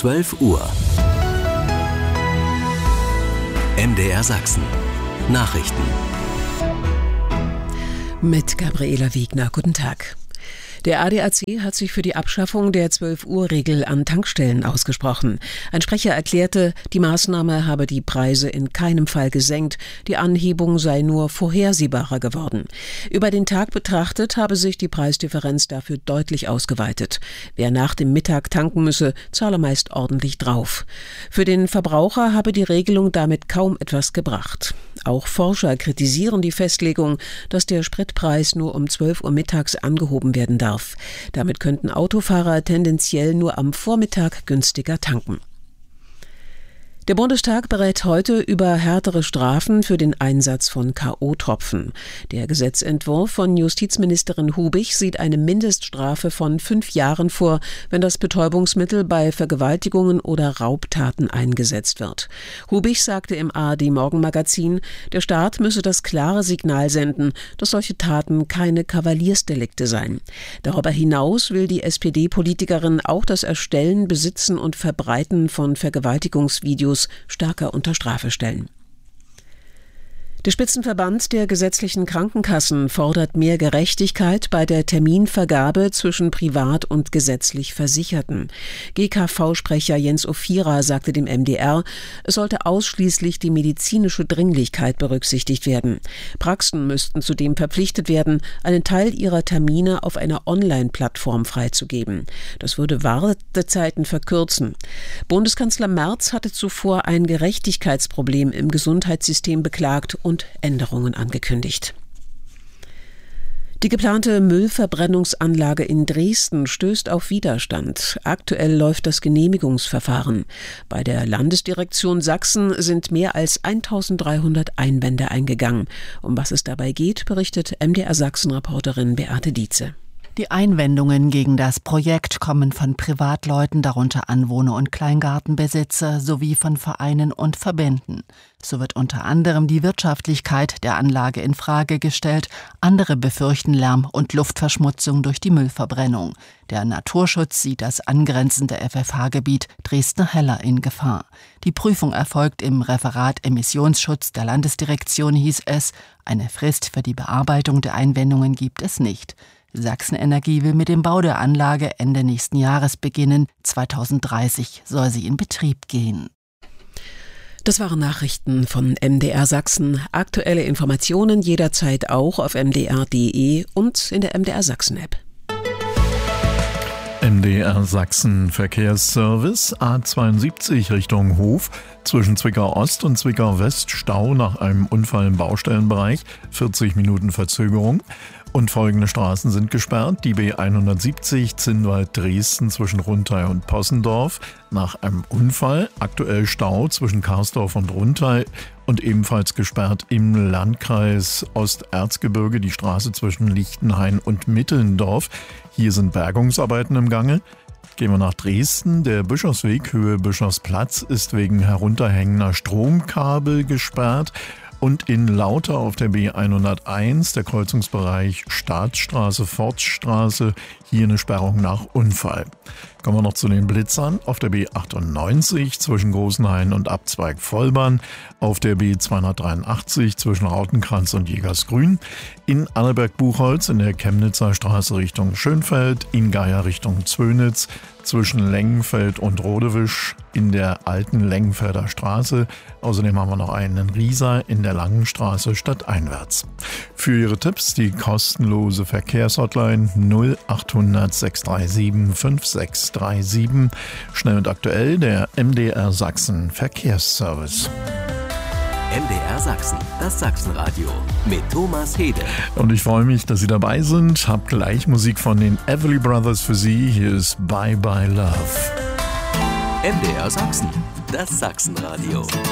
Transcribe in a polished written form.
12 Uhr. MDR Sachsen. Nachrichten. Mit Gabriela Wiegner. Guten Tag. Der ADAC hat sich für die Abschaffung der 12-Uhr-Regel an Tankstellen ausgesprochen. Ein Sprecher erklärte, die Maßnahme habe die Preise in keinem Fall gesenkt, die Anhebung sei nur vorhersehbarer geworden. Über den Tag betrachtet habe sich die Preisdifferenz dafür deutlich ausgeweitet. Wer nach dem Mittag tanken müsse, zahle meist ordentlich drauf. Für den Verbraucher habe die Regelung damit kaum etwas gebracht. Auch Forscher kritisieren die Festlegung, dass der Spritpreis nur um 12 Uhr mittags angehoben werden darf. Damit könnten Autofahrer tendenziell nur am Vormittag günstiger tanken. Der Bundestag berät heute über härtere Strafen für den Einsatz von K.O.-Tropfen. Der Gesetzentwurf von Justizministerin Hubig sieht eine Mindeststrafe von 5 Jahren vor, wenn das Betäubungsmittel bei Vergewaltigungen oder Raubtaten eingesetzt wird. Hubig sagte im ARD-Morgenmagazin, der Staat müsse das klare Signal senden, dass solche Taten keine Kavaliersdelikte seien. Darüber hinaus will die SPD-Politikerin auch das Erstellen, Besitzen und Verbreiten von Vergewaltigungsvideos stärker unter Strafe stellen. Der Spitzenverband der gesetzlichen Krankenkassen fordert mehr Gerechtigkeit bei der Terminvergabe zwischen privat und gesetzlich Versicherten. GKV-Sprecher Jens Ophira sagte dem MDR, es sollte ausschließlich die medizinische Dringlichkeit berücksichtigt werden. Praxen müssten zudem verpflichtet werden, einen Teil ihrer Termine auf einer Online-Plattform freizugeben. Das würde Wartezeiten verkürzen. Bundeskanzler Merz hatte zuvor ein Gerechtigkeitsproblem im Gesundheitssystem beklagt und Änderungen angekündigt. Die geplante Müllverbrennungsanlage in Dresden stößt auf Widerstand. Aktuell läuft das Genehmigungsverfahren. Bei der Landesdirektion Sachsen sind mehr als 1300 Einwände eingegangen. Um was es dabei geht, berichtet MDR Sachsen-Reporterin Beate Dietze. Die Einwendungen gegen das Projekt kommen von Privatleuten, darunter Anwohner und Kleingartenbesitzer, sowie von Vereinen und Verbänden. So wird unter anderem die Wirtschaftlichkeit der Anlage in Frage gestellt. Andere befürchten Lärm- und Luftverschmutzung durch die Müllverbrennung. Der Naturschutz sieht das angrenzende FFH-Gebiet Dresden-Heller in Gefahr. Die Prüfung erfolgt im Referat Emissionsschutz der Landesdirektion, hieß es. Eine Frist für die Bearbeitung der Einwendungen gibt es nicht. Sachsen Energie will mit dem Bau der Anlage Ende nächsten Jahres beginnen. 2030 soll sie in Betrieb gehen. Das waren Nachrichten von MDR Sachsen. Aktuelle Informationen jederzeit auch auf mdr.de und in der MDR Sachsen App. MDR Sachsen Verkehrsservice A72 Richtung Hof. Zwischen Zwickau Ost und Zwickau West Stau nach einem Unfall im Baustellenbereich. 40 Minuten Verzögerung. Und folgende Straßen sind gesperrt. Die B170 Zinnwald-Dresden zwischen Runthei und Possendorf nach einem Unfall. Aktuell Stau zwischen Karsdorf und Runthei und ebenfalls gesperrt im Landkreis Osterzgebirge die Straße zwischen Lichtenhain und Mittelndorf. Hier sind Bergungsarbeiten im Gange. Gehen wir nach Dresden. Der Bischofsweg Höhe Bischofsplatz ist wegen herunterhängender Stromkabel gesperrt. Und in Lauter auf der B101, der Kreuzungsbereich Staatsstraße-Forststraße, hier eine Sperrung nach Unfall. Kommen wir noch zu den Blitzern. Auf der B98 zwischen Großenhain und Abzweig Vollbahn. Auf der B283 zwischen Rautenkranz und Jägersgrün. In Annaberg-Buchholz in der Chemnitzer Straße Richtung Schönfeld. In Geier Richtung Zöhnitz. Zwischen Lengenfeld und Rodewisch in der alten Lengenfelder Straße. Außerdem haben wir noch einen in Riesa in der Langen Straße stadteinwärts. Für Ihre Tipps die kostenlose Verkehrshotline 0800 637 5637. Schnell und aktuell der MDR Sachsen Verkehrsservice. MDR Sachsen, das Sachsenradio mit Thomas Hede. Und ich freue mich, dass Sie dabei sind. Hab gleich Musik von den Everly Brothers für Sie. Hier ist Bye Bye Love. MDR Sachsen, das Sachsenradio.